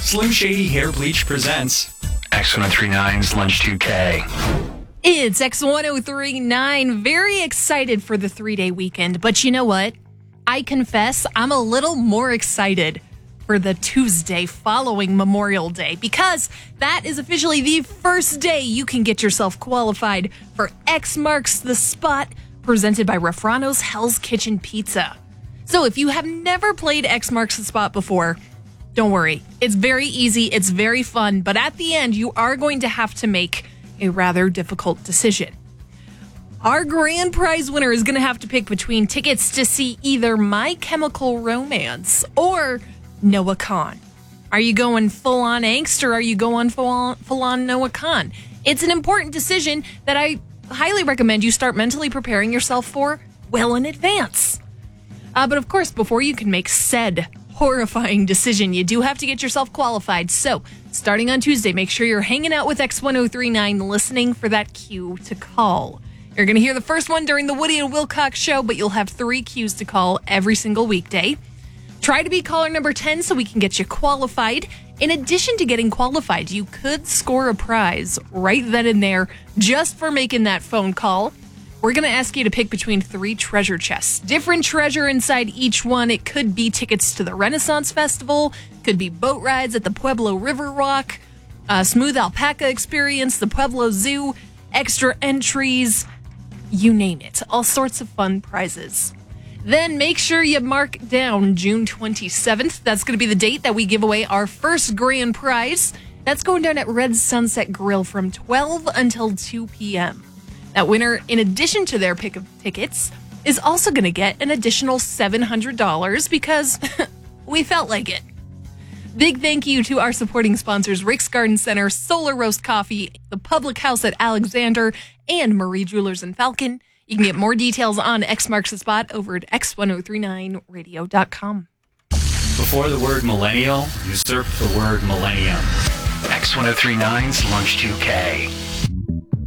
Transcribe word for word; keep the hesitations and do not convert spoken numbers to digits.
Slim Shady Hair Bleach presents X ten thirty-nine's Lunch two K. It's X ten thirty-nine. Very excited for the three-day weekend, but you know what? I confess I'm a little more excited for the Tuesday following Memorial Day because that is officially the first day you can get yourself qualified for X Marks the Spot presented by Refrano's Hell's Kitchen Pizza. So if you have never played X Marks the Spot before, don't worry. It's very easy. It's very fun. But at the end, you are going to have to make a rather difficult decision. Our grand prize winner is going to have to pick between tickets to see either My Chemical Romance or Noah Kahan. Are you going full-on angst or are you going full-on, full-on Noah Kahan? It's an important decision that I highly recommend you start mentally preparing yourself for well in advance. Uh, but of course, before you can make said horrifying decision, you do have to get yourself qualified. So, starting on Tuesday, make sure you're hanging out with X ten thirty-nine, listening for that cue to call. You're going to hear the first one during the Woody and Wilcox show, but you'll have three cues to call every single weekday. Try to be caller number ten so we can get you qualified. In addition to getting qualified, you could score a prize right then and there just for making that phone call. We're going to ask you to pick between three treasure chests. Different treasure inside each one. It could be tickets to the Renaissance Festival, could be boat rides at the Pueblo River Walk, a smooth alpaca experience, the Pueblo Zoo, extra entries, you name it. All sorts of fun prizes. Then make sure you mark down June twenty-seventh. That's going to be the date that we give away our first grand prize. That's going down at Red Sunset Grill from twelve until two p.m. That winner, in addition to their pick of tickets, is also going to get an additional seven hundred dollars because we felt like it. Big thank you to our supporting sponsors, Rick's Garden Center, Solar Roast Coffee, the Public House at Alexander, and Marie Jewelers in Falcon. You can get more details on X Marks the Spot over at X ten thirty-nine radio dot com. Before the word millennial, usurp the word millennium. X ten thirty-nine's Lunch two K.